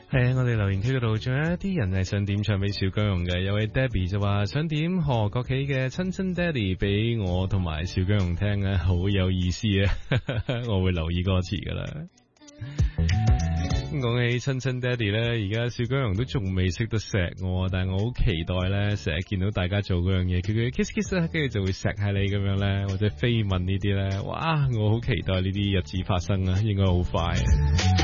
係我哋留言區嗰度，仲有一啲人係想點唱俾小姜蓉嘅。有位 Debbie 就話想點何國喜嘅親親爹哋俾我同埋小姜蓉聽啊，好有意思啊！我會留意歌詞噶啦。講起親親爹哋咧，而家小姜蓉都仲未識得錫我，但係我好期待咧，成日見到大家做嗰樣嘢，佢 kiss kiss 啊，跟住就會錫下你咁樣咧，或者飛吻呢啲咧，哇！我好期待呢啲日子發生啊，應該好快。